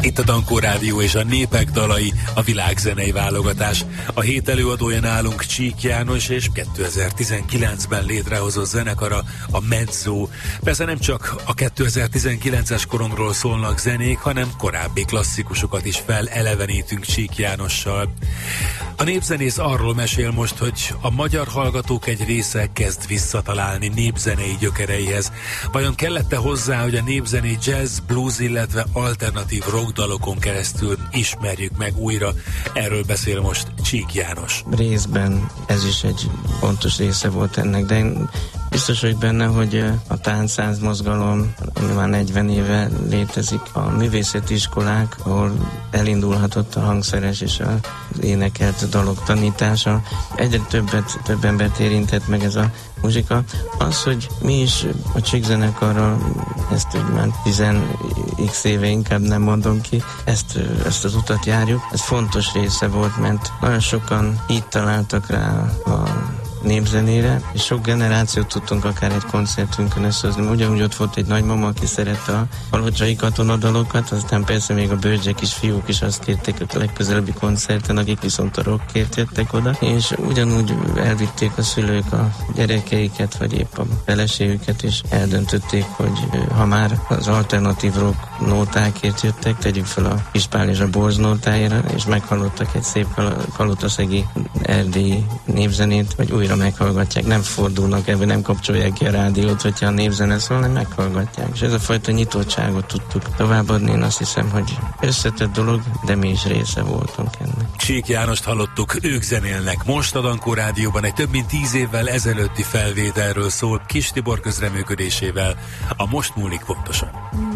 Itt a Dankó Rádió és a Népek dalai, a világzenei válogatás. A hét előadója nálunk Csík János, és 2019-ben létrehozott zenekara, a Mezzo. Persze nem csak a 2019-es koromról szólnak zenék, hanem korábbi klasszikusokat is felelevenítünk Csík Jánossal. A népzenész arról mesél most, hogy a magyar hallgatók egy része kezd visszatalálni népzenei gyökereihez. Vajon kellett-e hozzá, hogy a népzenei jazz, blues, illetve alternatív rock dalokon keresztül ismerjük meg újra? Erről beszél most Csík János. Részben ez is egy fontos része volt ennek, de én biztos vagyok benne, hogy a táncház mozgalom, ami már 40 éve létezik, a művészeti iskolák, ahol elindulhatott a hangszeres és az énekelt dalok tanítása, egyre több embert érintett meg ez a muzsika. Az, hogy mi is a Csík zenekarral, ezt úgy már 10x éve, inkább nem mondom ki, ezt az utat járjuk, ez fontos része volt, mert nagyon sokan így találtak rá a népzenére, és sok generációt tudtunk akár egy koncertünkön összehozni. Ugyanúgy ott volt egy nagymama, aki szerette a palocsai katonadalokat, aztán persze még a bölcsek is, fiúk is azt kérték a legközelebbi koncerten, akik viszont a rockért jöttek oda, és ugyanúgy elvitték a szülők a gyerekeiket, vagy épp a feleségüket, és eldöntötték, hogy ha már az alternatív rock nótákért jöttek, tegyük fel a Ispál és a Borz nótájára, és meghallottak egy szép kalotaszegi erdélyi népzenét, vagy újra meghallgatják, nem fordulnak ebbe, nem kapcsolják ki a rádiót, hogyha a népzene szól, hanem meghallgatják. És ez a fajta nyitottságot tudtuk továbbadni. Én azt hiszem, hogy összetett dolog, de mi is része voltunk ennek. Csík Jánost hallottuk, ők zenélnek. Most a Dankó Rádióban egy több mint 10 évvel ezelőtti felvételről szól, Kis Tibor közreműködésével. A Most múlik pontosan.